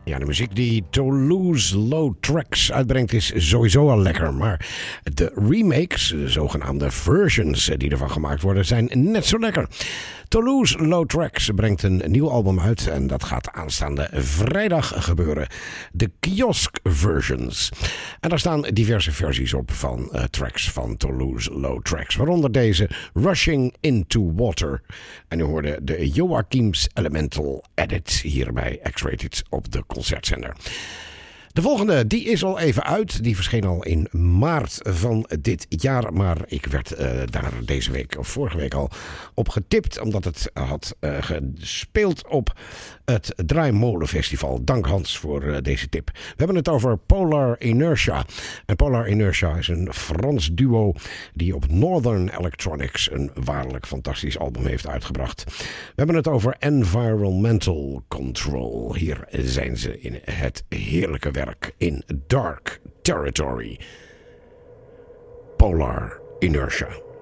Ja, de muziek die Toulouse Lautrec uitbrengt is sowieso al lekker. Maar de remakes, de zogenaamde versions die ervan gemaakt worden, zijn net zo lekker. Toulouse Lautrec brengt een nieuw album uit en dat gaat aanstaande vrijdag gebeuren. De Kiosk Versions. En daar staan diverse versies op van tracks van Toulouse Lautrec. Waaronder deze Rushing Into Water. En u hoorde de Joachim's Elemental Edit hier bij X-Rated op de concertzender. De volgende, die is al even uit. Die verscheen al in maart van dit jaar. Maar ik werd daar deze week of vorige week al op getipt. Omdat het had gespeeld op het Draaimolenfestival. Dank Hans voor deze tip. We hebben het over Polar Inertia. En Polar Inertia is een Frans duo die op Northern Electronics een waarlijk fantastisch album heeft uitgebracht. We hebben het over Environmental Control. Hier zijn ze in het heerlijke werk in Dark Territory. Polar Inertia.